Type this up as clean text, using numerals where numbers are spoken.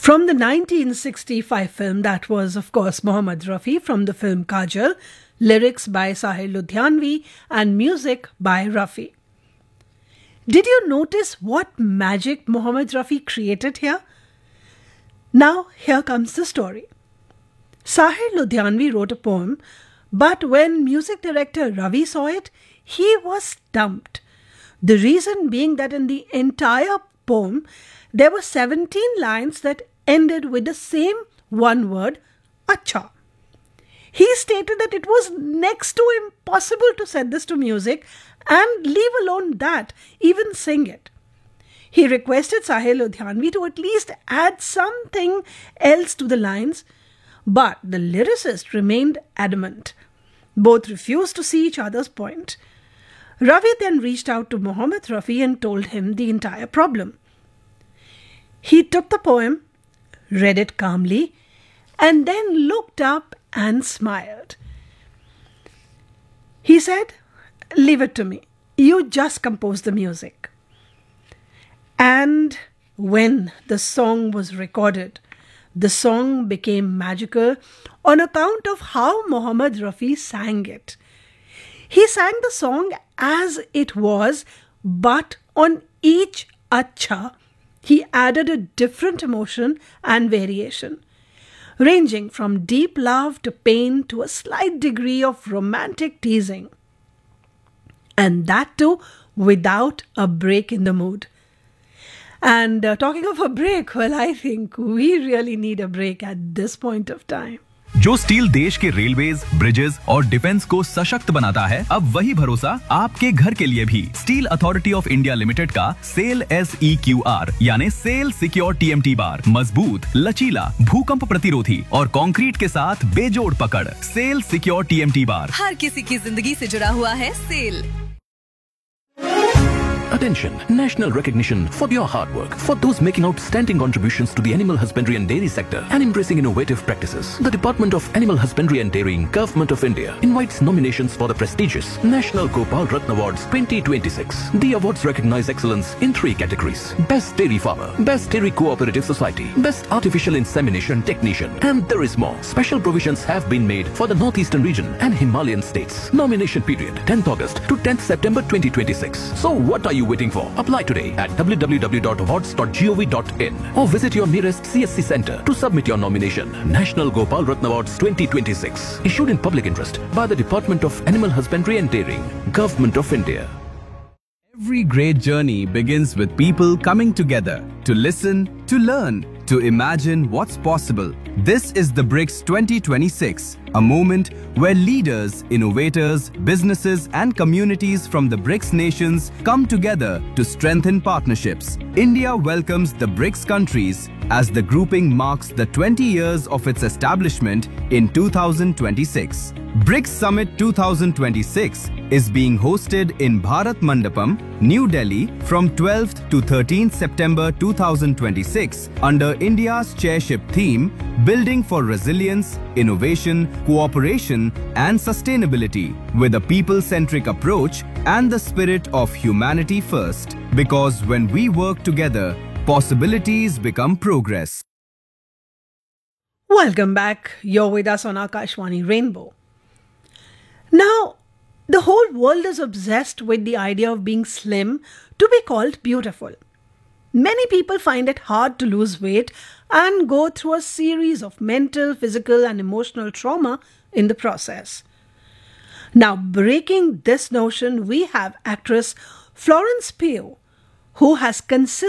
From the 1965 film, that was, of course, Mohammad Rafi from the film Kajal, lyrics by Sahil Ludhianvi and music by Rafi. Did you notice what magic Mohammad Rafi created here? Now, here comes the story. Sahil Ludhianvi wrote a poem, but when music director Ravi saw it, he was stumped. The reason being that in the entire poem, there were 17 lines that ended with the same one word, Acha. He stated that it was next to impossible to set this to music and leave alone that, even sing it. He requested Sahil Ludhianvi to at least add something else to the lines, but the lyricist remained adamant. Both refused to see each other's point. Ravi then reached out to Mohammad Rafi and told him the entire problem. He took the poem, read it calmly, and then looked up and smiled. He said, "Leave it to me. You just compose the music." And when the song was recorded, the song became magical on account of how Mohammad Rafi sang it. He sang the song as it was, but on each acha, he added a different emotion and variation, ranging from deep love to pain to a slight degree of romantic teasing. And that too without a break in the mood. And talking of a break, well, I think we really need a break at this point of time. जो steel देश के railways, bridges और defence को सशक्त बनाता है, अब वही भरोसा आपके घर के लिए भी। Steel authority of India limited का सेल SEQR यानी सेल सिक्योर TMT बार मजबूत, लचीला, भूकंप प्रतिरोधी और कंक्रीट के साथ बेजोड़ पकड़। सेल सिक्योर TMT बार हर किसी की जिंदगी से जुड़ा हुआ है। Cell. Attention, national recognition for your hard work, for those making outstanding contributions to the animal husbandry and dairy sector and embracing innovative practices. The Department of Animal Husbandry and Dairying, Government of India invites nominations for the prestigious National Gopal Ratna Awards 2026. The awards recognize excellence in 3 categories: Best Dairy Farmer, Best Dairy Cooperative Society, Best Artificial Insemination Technician, and there is more. Special provisions have been made for the Northeastern region and Himalayan states. Nomination period 10th August to 10th September 2026. So what are you waiting for? Apply today at www.awards.gov.in or visit your nearest CSC center to submit your nomination. National Gopal Ratna Awards 2026, issued in public interest by the Department of Animal Husbandry and Dairying, Government of India. Every great journey begins with people coming together to listen, to learn, to imagine what's possible. This is the BRICS 2026, a moment where leaders, innovators, businesses and communities from the BRICS nations come together to strengthen partnerships. India welcomes the BRICS countries as the grouping marks the 20 years of its establishment in 2026. BRICS Summit 2026 is being hosted in Bharat Mandapam, New Delhi from 12th to 13th September 2026 under India's chairship theme Building for Resilience, Innovation, Cooperation and Sustainability with a people-centric approach and the spirit of humanity first. Because when we work together, possibilities become progress. Welcome back. You're with us on Akashvani Rainbow. Now, the whole world is obsessed with the idea of being slim to be called beautiful. Many people find it hard to lose weight and go through a series of mental, physical and emotional trauma in the process. Now, breaking this notion, we have actress Florence Pugh, who has consistently